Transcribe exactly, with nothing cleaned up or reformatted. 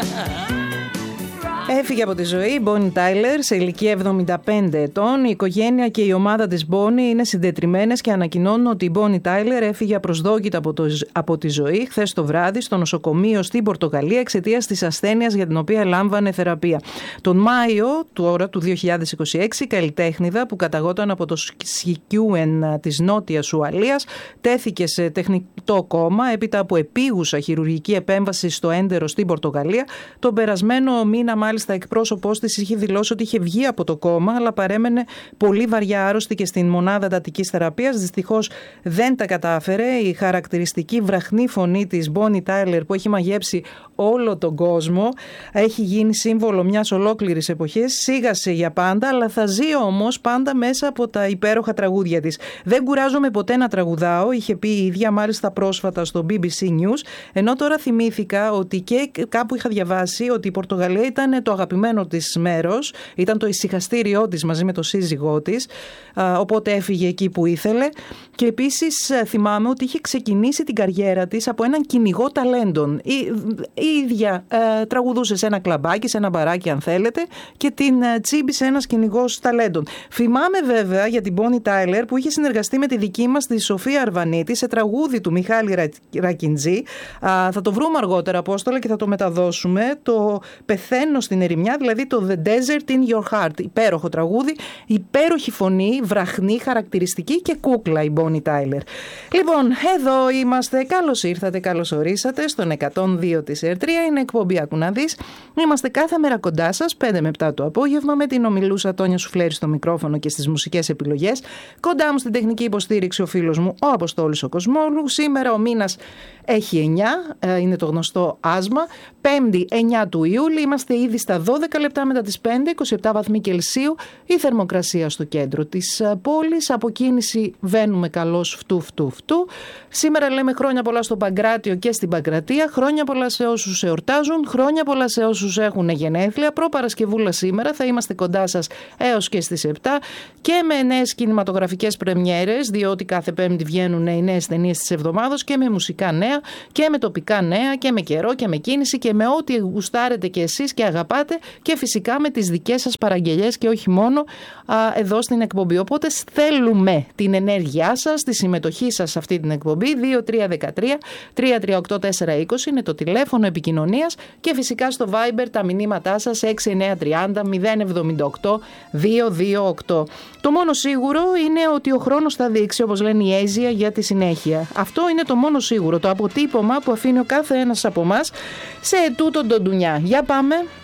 Έφυγε από τη ζωή η Bonnie Tyler σε ηλικία εβδομήντα πέντε ετών. Η οικογένεια και η ομάδα της Bonnie είναι συντετριμμένες και ανακοινώνουν ότι η Bonnie Tyler έφυγε απροσδόκητα από, το, από τη ζωή χθες το βράδυ στο νοσοκομείο στην Πορτογαλία εξαιτίας της ασθένειας για την οποία λάμβανε θεραπεία. Τον Μάιο του, του δύο χιλιάδες είκοσι έξι, η καλλιτέχνηδα που καταγόταν από το Σκιούεν της Νότιας Ουαλίας τέθηκε σε τεχνητό κόμμα έπειτα από επίγουσα χειρουργική επέμβαση στο έντερο στην Πορτογαλία. Τον περασμένο μήνα, μάλιστα, εκπρόσωπός της είχε δηλώσει ότι είχε βγει από το κόμμα, αλλά παρέμενε πολύ βαριά άρρωστη και στην μονάδα εντατικής θεραπείας. Δυστυχώς δεν τα κατάφερε. Η χαρακτηριστική βραχνή φωνή της Bonnie Tyler, που έχει μαγέψει όλο τον κόσμο, έχει γίνει σύμβολο μιας ολόκληρης εποχής. Σίγασε για πάντα, αλλά θα ζει όμως πάντα μέσα από τα υπέροχα τραγούδια της. Δεν κουράζομαι ποτέ να τραγουδάω, είχε πει η ίδια μάλιστα πρόσφατα στο μπι μπι σι News. Ενώ τώρα θυμήθηκα ότι και κάπου είχα διαβάσει ότι η Πορτογαλία ήταν το αγαπημένο της μέρος, ήταν το ησυχαστήριό της μαζί με το σύζυγό της, οπότε έφυγε εκεί που ήθελε. Και επίσης θυμάμαι ότι είχε ξεκινήσει την καριέρα της από έναν κυνηγό ταλέντων. Η, η ίδια ε, τραγουδούσε σε ένα κλαμπάκι, σε ένα μπαράκι αν θέλετε, και την ε, τσίμπησε ένας κυνηγός ταλέντων. Θυμάμαι βέβαια για την Bonnie Tyler που είχε συνεργαστεί με τη δική μας τη Σοφία Αρβανίτη σε τραγούδι του Μιχάλη Ρα, Ρακιντζή. Α, θα το βρούμε αργότερα, Απόστολα, και θα το μεταδώσουμε. Το «Πεθαίνω στην ερημιά», δηλαδή το The Desert in Your Heart. Υπέροχο τραγούδι, υπέροχη φωνή, βραχνή, χαρακτηριστική και κούκλα η Bonnie Tyler. Λοιπόν, εδώ είμαστε. Καλώς ήρθατε, καλώς ορίσατε στον εκατόν δύο της Ερ τρία. Είναι εκπομπή Άκου να δεις. Είμαστε κάθε μέρα κοντά σας, πέντε με επτά το απόγευμα, με την ομιλούσα Τόνια Σουφλέρη στο μικρόφωνο και στις μουσικές επιλογές. Κοντά μου στην τεχνική υποστήριξη ο φίλος μου, ο Αποστόλης ο Κοσμόλου. Σήμερα ο μήνας έχει εννιά, είναι το γνωστό άσμα. Πέμπτη εννιά του Ιούλη, είμαστε ήδη στα δώδεκα λεπτά μετά τις πέντε, είκοσι επτά βαθμοί Κελσίου, η θερμοκρασία στο κέντρο της πόλης. Από κίνηση βαίνουμε καλώς φτού φτού φτού. Σήμερα λέμε χρόνια πολλά στο Παγκράτιο και στην Παγκρατία, χρόνια πολλά σε όσους εορτάζουν, χρόνια πολλά σε όσους έχουν γενέθλια. Προπαρασκευούλα σήμερα, θα είμαστε κοντά σας έως και στις επτά και με νέες κινηματογραφικές πρεμιέρες, διότι κάθε Πέμπτη βγαίνουν οι νέες ταινίες της εβδομάδος, και με μουσικά νέα και με τοπικά νέα και με καιρό και με κίνηση και με ό,τι γουστάρετε και εσείς και αγαπάτε, και φυσικά με τις δικές σας παραγγελιές και όχι μόνο α, εδώ στην εκπομπή. Οπότε θέλουμε την ενέργειά σας, τη συμμετοχή σας σε αυτή την εκπομπή. Δύο τρία ένα τρία τρία τρία οκτώ τέσσερα είκοσι είναι το τηλέφωνο επικοινωνίας, και φυσικά στο Viber τα μηνύματά σας έξι εννιά τρία μηδέν μηδέν εβδομήντα οκτώ δύο δύο οκτώ. Το μόνο σίγουρο είναι ότι ο χρόνος θα δείξει, όπως λένε οι Έζια, για τη συνέχεια. Αυτό είναι το μόνο σίγουρο, το αποτύπωμα που αφήνει ο κάθε ένας από εμάς σε τούτον τον ντουνιά. Για πάμε.